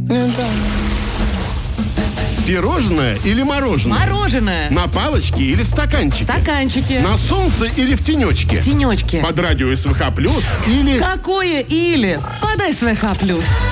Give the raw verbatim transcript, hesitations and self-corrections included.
Пирожное или мороженое? Мороженое. На палочке или в стаканчике? Стаканчики. На солнце или в тенечке? Тенечки. Под радио СВХ плюс или... Какое или? Подай СВХ плюс.